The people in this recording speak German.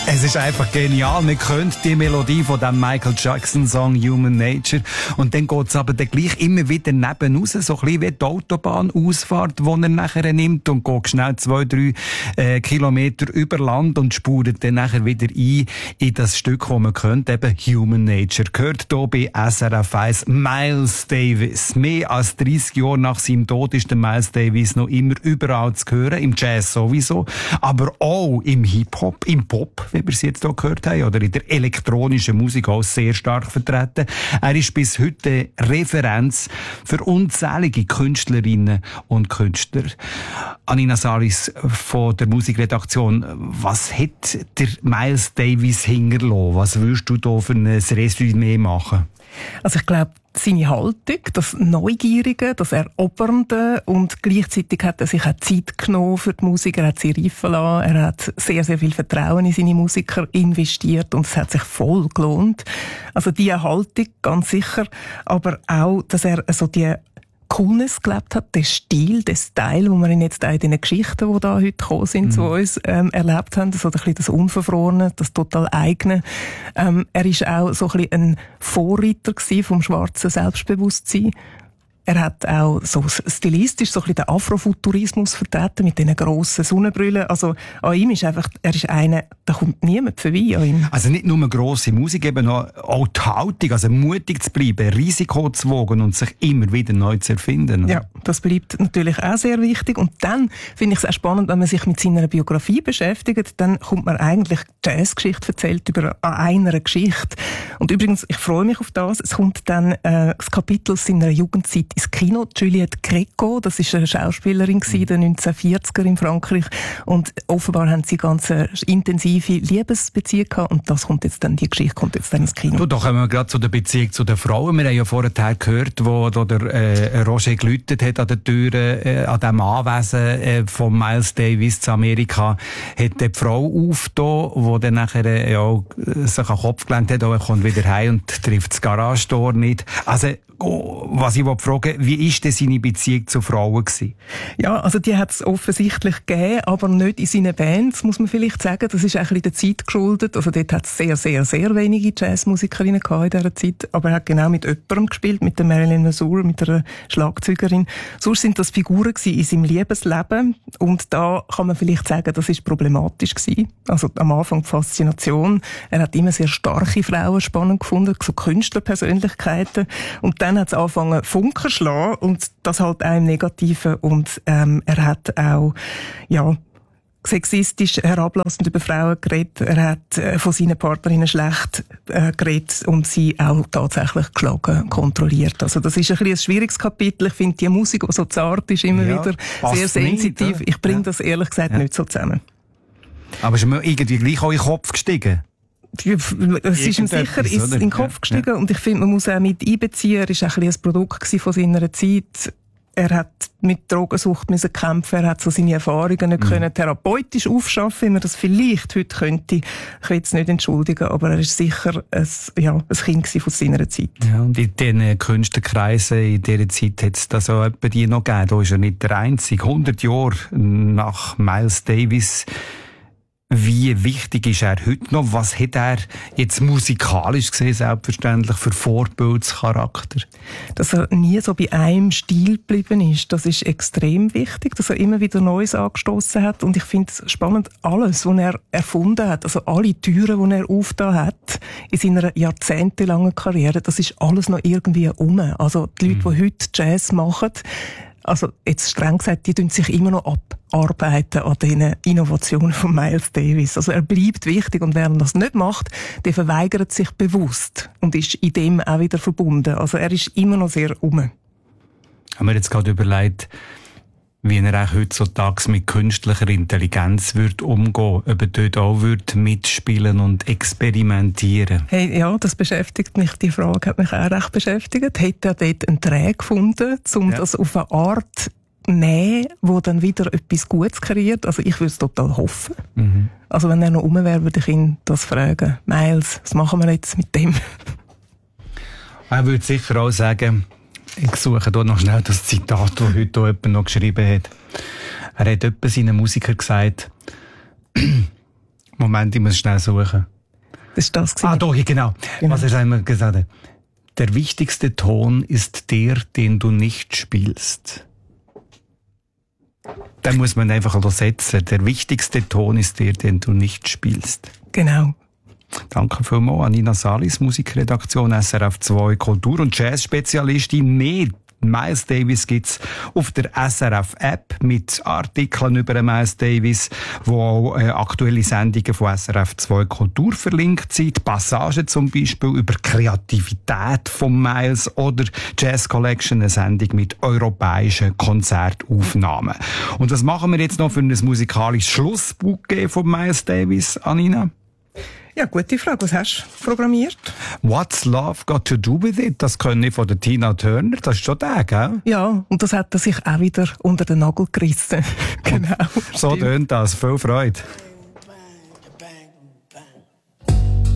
Es ist einfach genial. Man kennt die Melodie von dem Michael Jackson Song Human Nature. Und dann geht's aber dann gleich immer wieder neben raus, so ein bisschen wie die Autobahnausfahrt, die er nachher nimmt und geht schnell 2-3 Kilometer über Land und spurt dann nachher wieder ein in das Stück, das man kennt, eben Human Nature. Gehört hier bei SRF 1 Miles Davis. Mehr als 30 Jahre nach seinem Tod ist der Miles Davis noch immer überall zu hören, im Jazz sowieso, aber auch im Hip-Hop, im Pop, wie wir es jetzt hier gehört haben, oder in der elektronischen Musik auch sehr stark vertreten. Er ist bis heute Referenz für unzählige Künstlerinnen und Künstler. Anina Saris von der Musikredaktion, was hat der Miles Davis hinterlassen? Was würdest du da für ein Resümee machen? Also ich glaube, seine Haltung, das Neugierige, das Erobernde und gleichzeitig hat er sich auch Zeit genommen für die Musik, er hat sie reifen lassen, er hat sehr, sehr viel Vertrauen in seine Musiker investiert und es hat sich voll gelohnt. Also diese Haltung, ganz sicher, aber auch, dass er so die Coolness gelebt hat, den Stil, den Style, wo wir ihn jetzt auch in den Geschichten, die da heute gekommen sind, zu uns, erlebt haben, so ein bisschen das Unverfrorene, das total eigene. Er ist auch so ein bisschen ein Vorreiter gewesen vom schwarzen Selbstbewusstsein. Er hat auch so stilistisch so ein bisschen den Afrofuturismus vertreten mit diesen grossen Sonnenbrillen. Also an ihm ist einfach, er ist einer, da kommt niemand vorbei an ihm. Also nicht nur grosse Musik, eben auch die Haltung, also mutig zu bleiben, Risiko zu wagen und sich immer wieder neu zu erfinden. Ja, das bleibt natürlich auch sehr wichtig. Und dann finde ich es auch spannend, wenn man sich mit seiner Biografie beschäftigt, dann kommt man eigentlich Jazzgeschichte erzählt über einer Geschichte. Und übrigens, ich freue mich auf das, es kommt dann das Kapitel seiner Jugendzeit ins Kino. Juliette Gréco, das ist eine Schauspielerin in den 1940er in Frankreich. Und offenbar haben sie ganz intensive Liebesbeziehung gehabt. Und das kommt jetzt dann, die Geschichte kommt jetzt dann ins Kino. Da kommen wir gerade zu der Beziehung zu den Frauen. Wir haben ja vorher gehört, wo der Roger geläutet hat an der Tür, an dem Anwesen von Miles Davis zu Amerika, hat die Frau aufgetan, die dann nachher sich an den Kopf gelenkt hat, er kommt wieder heim und trifft das Garagentor nicht. Also, was ich fragen will, wie war denn seine Beziehung zu Frauen gewesen? Ja, also die hat es offensichtlich gegeben, aber nicht in seinen Bands, muss man vielleicht sagen. Das ist auch ein bisschen der Zeit geschuldet. Also dort hat es sehr, sehr, sehr wenige Jazzmusikerinnen gehabt in dieser Zeit. Aber er hat genau mit jemandem gespielt, mit der Marilyn Mazur, mit einer Schlagzeugerin. Sonst sind das Figuren gewesen in seinem Liebesleben. Und da kann man vielleicht sagen, das ist problematisch gewesen. Also am Anfang die Faszination. Er hat immer sehr starke Frauen spannend gefunden, so Künstlerpersönlichkeiten. Und dann hat es angefangen Funken schlagen und das halt auch im Negativen. Und er hat auch sexistisch herablassend über Frauen geredet. Er hat von seinen Partnerinnen schlecht geredet und sie auch tatsächlich geschlagen, kontrolliert. Also das ist ein bisschen ein schwieriges Kapitel. Ich finde die Musik, die so zart ist, immer wieder sehr sensitiv. Nicht, ja? Ich bringe das ehrlich gesagt nicht so zusammen. Aber ist mir irgendwie gleich auch in den Kopf gestiegen? Es ist ihm sicher in den Kopf gestiegen und ich finde, man muss auch mit einbeziehen. Er war auch ein bisschen ein Produkt von seiner Zeit. Er hat mit Drogensucht müssen kämpfen, er hat so seine Erfahrungen nicht können therapeutisch aufschaffen, wie man das vielleicht heute könnte. Ich will es nicht entschuldigen, aber er ist sicher ein Kind von seiner Zeit. Ja, und in diesen Künstlerkreisen in dieser Zeit hat es da so etwa die noch gegeben. Da ist er nicht der Einzige. 100 Jahre nach Miles Davis. Wie wichtig ist er heute noch? Was hat er jetzt musikalisch gesehen, selbstverständlich, für Vorbildscharakter? Dass er nie so bei einem Stil geblieben ist, das ist extrem wichtig, dass er immer wieder Neues angestoßen hat. Und ich finde es spannend, alles, was er erfunden hat, also alle Türen, die er aufgetan hat in seiner jahrzehntelangen Karriere, das ist alles noch irgendwie um. Also die Leute, die heute Jazz machen, also jetzt streng gesagt, die tun sich immer noch abarbeiten an den Innovationen von Miles Davis. Also er bleibt wichtig und wer das nicht macht, der verweigert sich bewusst und ist in dem auch wieder verbunden. Also er ist immer noch sehr Haben wir jetzt gerade überlegt, wie er auch heutzutage mit künstlicher Intelligenz wird umgehen, ob er dort auch wird mitspielen und experimentieren. Hey, ja, das beschäftigt mich, die Frage hat mich auch recht beschäftigt. Hat er dort einen Dreh gefunden, um das auf eine Art nehmen, wo dann wieder etwas Gutes kreiert? Also ich würde es total hoffen. Also wenn er noch rum wäre, würde ich ihn das fragen. Miles, was machen wir jetzt mit dem? Er würde sicher auch sagen, ich suche hier noch schnell das Zitat, das heute jemand noch geschrieben hat. Er hat jemand seinen Musikern gesagt, Moment, ich muss schnell suchen. Das ist das. Ah, doch, genau. Was er einmal gesagt hat. Der wichtigste Ton ist der, den du nicht spielst. Den muss man einfach übersetzen. Der wichtigste Ton ist der, den du nicht spielst. Genau. Danke vielmals an Nina Salis, Musikredaktion SRF 2 Kultur- und Jazz-Spezialistin. Mehr Miles Davis gibt's auf der SRF-App mit Artikeln über Miles Davis, wo auch aktuelle Sendungen von SRF 2 Kultur verlinkt sind. Passagen zum Beispiel über Kreativität von Miles oder Jazz Collection, eine Sendung mit europäischen Konzertaufnahmen. Und was machen wir jetzt noch für ein musikalisches Schlussbouquet von Miles Davis, Anina? Ja, gute Frage. Was hast du programmiert? What's Love Got to Do With It? Das können ich von der Tina Turner. Das ist schon der, gell? Ja, und das hat er sich auch wieder unter den Nagel gerissen. Genau. So tönt das. Viel Freude.